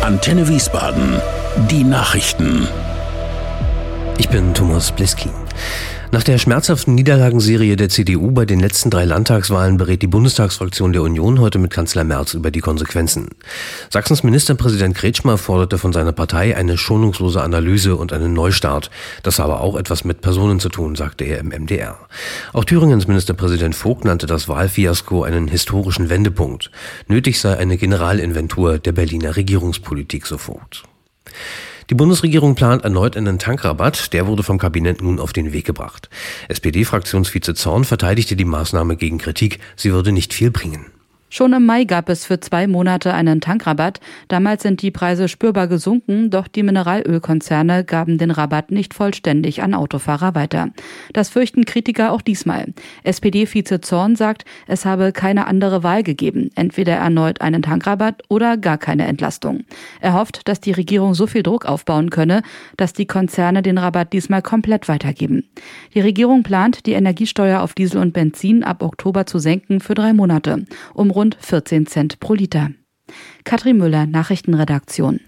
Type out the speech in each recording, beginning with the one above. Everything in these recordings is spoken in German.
Antenne Wiesbaden. Die Nachrichten. Ich bin Thomas Bliskin. Nach der schmerzhaften Niederlagenserie der CDU bei den letzten 3 Landtagswahlen berät die Bundestagsfraktion der Union heute mit Kanzler Merz über die Konsequenzen. Sachsens Ministerpräsident Kretschmer forderte von seiner Partei eine schonungslose Analyse und einen Neustart. Das habe auch etwas mit Personen zu tun, sagte er im MDR. Auch Thüringens Ministerpräsident Vogt nannte das Wahlfiasko einen historischen Wendepunkt. Nötig sei eine Generalinventur der Berliner Regierungspolitik, so Vogt. Die Bundesregierung plant erneut einen Tankrabatt. Der wurde vom Kabinett nun auf den Weg gebracht. SPD-Fraktionsvize Zorn verteidigte die Maßnahme gegen Kritik. Sie würde nicht viel bringen. Schon im Mai gab es für 2 Monate einen Tankrabatt. Damals sind die Preise spürbar gesunken, doch die Mineralölkonzerne gaben den Rabatt nicht vollständig an Autofahrer weiter. Das fürchten Kritiker auch diesmal. SPD-Vize Zorn sagt, es habe keine andere Wahl gegeben, entweder erneut einen Tankrabatt oder gar keine Entlastung. Er hofft, dass die Regierung so viel Druck aufbauen könne, dass die Konzerne den Rabatt diesmal komplett weitergeben. Die Regierung plant, die Energiesteuer auf Diesel und Benzin ab Oktober zu senken für 3 Monate, um rund 14 Cent pro Liter. Katrin Müller, Nachrichtenredaktion.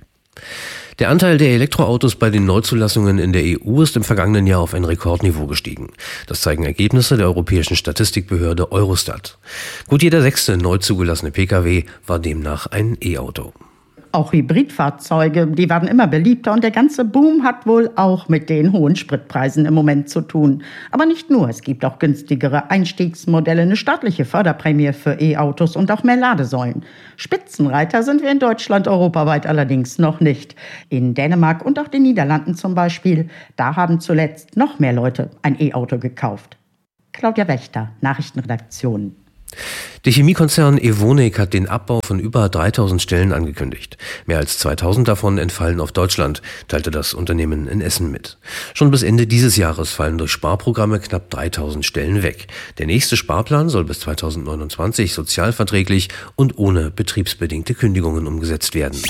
Der Anteil der Elektroautos bei den Neuzulassungen in der EU ist im vergangenen Jahr auf ein Rekordniveau gestiegen. Das zeigen Ergebnisse der europäischen Statistikbehörde Eurostat. Gut jeder 6. neu zugelassene Pkw war demnach ein E-Auto. Auch Hybridfahrzeuge, die werden immer beliebter und der ganze Boom hat wohl auch mit den hohen Spritpreisen im Moment zu tun. Aber nicht nur, es gibt auch günstigere Einstiegsmodelle, eine staatliche Förderprämie für E-Autos und auch mehr Ladesäulen. Spitzenreiter sind wir in Deutschland, europaweit allerdings noch nicht. In Dänemark und auch den Niederlanden zum Beispiel, da haben zuletzt noch mehr Leute ein E-Auto gekauft. Claudia Wächter, Nachrichtenredaktion. Der Chemiekonzern Evonik hat den Abbau von über 3000 Stellen angekündigt. Mehr als 2000 davon entfallen auf Deutschland, teilte das Unternehmen in Essen mit. Schon bis Ende dieses Jahres fallen durch Sparprogramme knapp 3000 Stellen weg. Der nächste Sparplan soll bis 2029 sozialverträglich und ohne betriebsbedingte Kündigungen umgesetzt werden.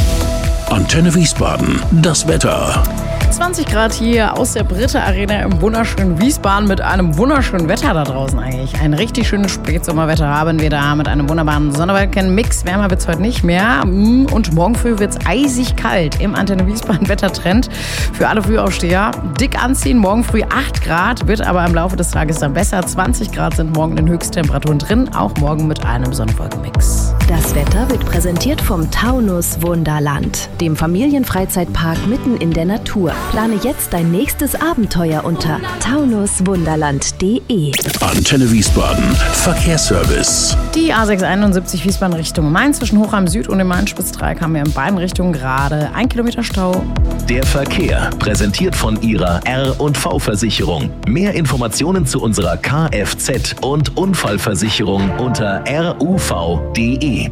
Antenne Wiesbaden. Das Wetter. 20 Grad hier aus der Britta Arena im wunderschönen Wiesbaden mit einem wunderschönen Wetter da draußen eigentlich. Ein richtig schönes Spätsommerwetter haben wir da mit einem wunderbaren Sonnenwolken-Mix. Wärmer wird es heute nicht mehr. Und morgen früh wird es eisig kalt im Antenne Wiesbaden Wettertrend. Für alle Frühaufsteher dick anziehen. Morgen früh 8 Grad, wird aber im Laufe des Tages dann besser. 20 Grad sind morgen in Höchsttemperaturen drin. Auch morgen mit einem Sonnenwolken-Mix. Das Wetter wird präsentiert vom Taunus Wunderland, dem Familienfreizeitpark mitten in der Natur. Plane jetzt dein nächstes Abenteuer unter taunuswunderland.de. Antenne Wiesbaden. Verkehrsservice. Die A671 Wiesbaden Richtung Main zwischen Hochheim Süd und dem Main-Spitzdreieck haben wir in beiden Richtungen gerade 1 Kilometer Stau. Der Verkehr, präsentiert von Ihrer R&V-Versicherung. Mehr Informationen zu unserer Kfz- und Unfallversicherung unter ruv.de.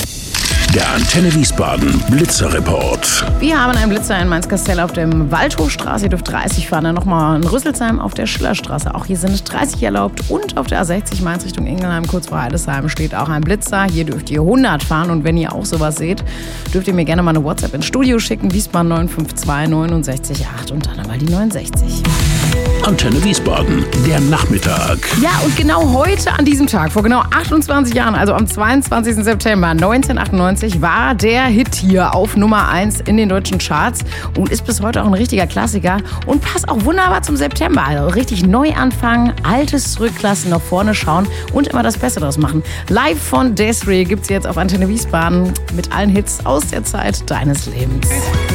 Der Antenne Wiesbaden Blitzerreport. Wir haben einen Blitzer in Mainz-Kastell auf der Waldhofstraße. Ihr dürft 30 fahren. Dann nochmal in Rüsselsheim auf der Schillerstraße. Auch hier sind 30 erlaubt. Und auf der A60 Mainz Richtung Ingelheim, kurz vor Heidesheim, steht auch ein Blitzer. Hier dürft ihr 100 fahren. Und wenn ihr auch sowas seht, dürft ihr mir gerne mal eine WhatsApp ins Studio schicken. Wiesbaden 952 69 8 und dann einmal die 69. Antenne Wiesbaden, der Nachmittag. Ja, und genau heute an diesem Tag, vor genau 28 Jahren, also am 22. September 1998, war der Hit hier auf Nummer 1 in den deutschen Charts und ist bis heute auch ein richtiger Klassiker und passt auch wunderbar zum September. Also richtig neu anfangen, Altes zurücklassen, nach vorne schauen und immer das Beste draus machen. Live von Desiree gibt's jetzt auf Antenne Wiesbaden mit allen Hits aus der Zeit deines Lebens.